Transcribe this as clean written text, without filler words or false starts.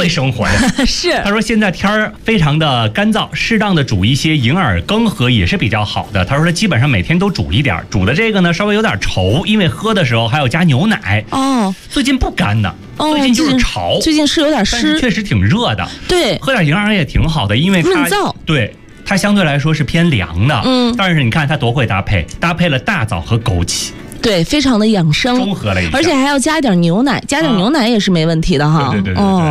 会生活的。 是， 他说现在天儿非常的干燥，适当的煮一些银耳羹喝也是比较好的。他说他基本上每天都煮一点，煮的这个呢稍微有点稠，因为喝的时候还要加牛奶。 哦， 最近不干的，最近就是潮， 最近是有点湿， 但是确实挺热的。 对， 喝点银耳也挺好的，因为它润燥。 对。它相对来说是偏凉的，但是你看它多会搭配了大枣和枸杞， 对，非常的养生， 中和了一下， 而且还要加点牛奶，加点牛奶也是没问题的哈。 对。